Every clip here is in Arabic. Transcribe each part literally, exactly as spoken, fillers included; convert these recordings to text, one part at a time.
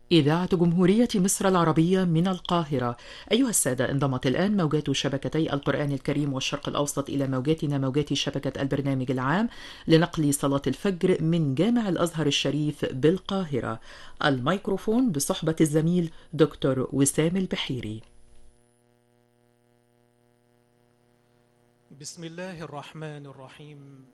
إذاعة جمهورية مصر العربية من القاهرة. أيها السادة، انضمت الآن موجات شبكتي القرآن الكريم والشرق الأوسط إلى موجاتنا موجات شبكة البرنامج العام لنقل صلاة الفجر من جامع الأزهر الشريف بالقاهرة. الميكروفون بصحبة الزميل دكتور وسام البحيري. بسم الله الرحمن الرحيم.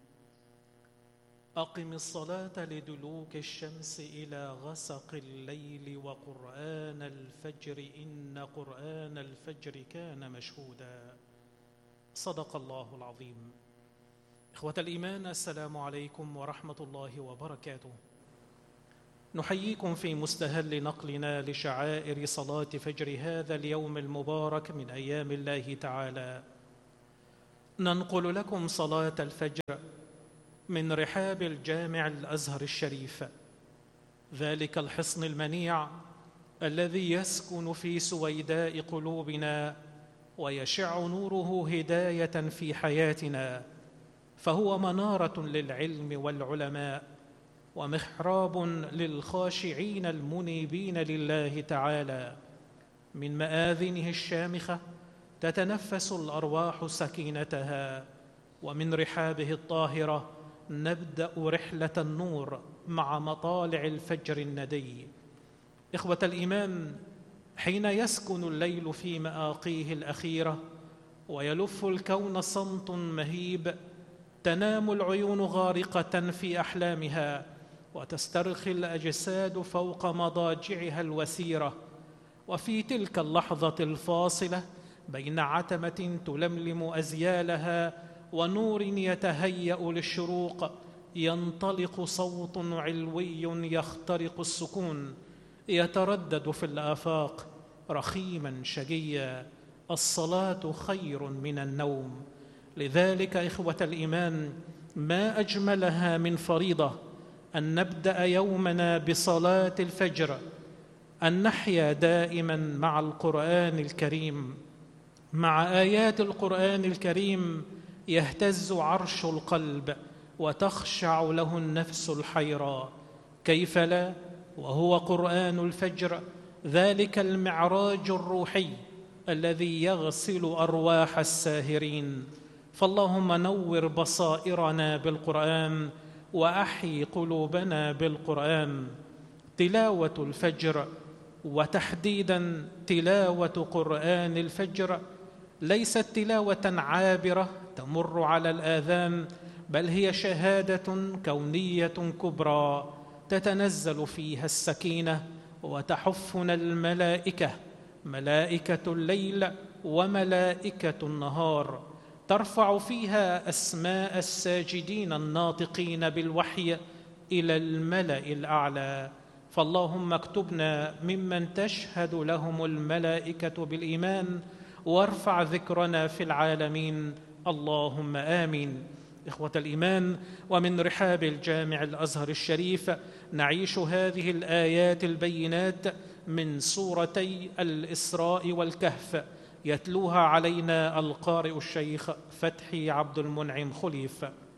أقم الصلاة لدلوك الشمس إلى غسق الليل وقرآن الفجر إن قرآن الفجر كان مشهودا. صدق الله العظيم. إخوة الإيمان، السلام عليكم ورحمة الله وبركاته. نحييكم في مستهل نقلنا لشعائر صلاة فجر هذا اليوم المبارك من أيام الله تعالى. ننقل لكم صلاة الفجر من رحاب الجامع الأزهر الشريف، ذلك الحصن المنيع الذي يسكن في سويداء قلوبنا ويشع نوره هداية في حياتنا، فهو منارة للعلم والعلماء ومحراب للخاشعين المنيبين لله تعالى. من مآذنه الشامخة تتنفس الأرواح سكينتها، ومن رحابه الطاهرة نبدأ رحلة النور مع مطالع الفجر الندي. إخوة الإيمان، حين يسكن الليل في مآقيه الأخيرة ويلف الكون صمت مهيب، تنام العيون غارقة في أحلامها وتسترخي الأجساد فوق مضاجعها الوسيرة، وفي تلك اللحظة الفاصلة بين عتمة تلملم أزيالها ونور يتهيأ للشروق ينطلق صوت علوي يخترق السكون، يتردد في الآفاق رخيما شجيا: الصلاة خير من النوم. لذلك إخوة الإيمان، ما أجملها من فريضة أن نبدأ يومنا بصلاة الفجر، أن نحيا دائما مع القرآن الكريم. مع آيات القرآن الكريم يهتز عرش القلب وتخشع له النفس الحيرى. كيف لا وهو قرآن الفجر، ذلك المعراج الروحي الذي يغسل أرواح الساهرين. فاللهم نور بصائرنا بالقرآن وأحي قلوبنا بالقرآن. تلاوة الفجر، وتحديدا تلاوة قرآن الفجر، ليست تلاوة عابرة تمر على الآذان، بل هي شهادة كونية كبرى تتنزل فيها السكينة وتحفنا الملائكة، ملائكة الليل وملائكة النهار، ترفع فيها أسماء الساجدين الناطقين بالوحي إلى الملأ الأعلى. فاللهم اكتبنا ممن تشهد لهم الملائكة بالإيمان، وارفع ذكرنا في العالمين، اللهم آمين. إخوة الإيمان، ومن رحاب الجامع الأزهر الشريف نعيش هذه الآيات البينات من سورتي الإسراء والكهف، يتلوها علينا القارئ الشيخ فتحي عبد المنعم خليف.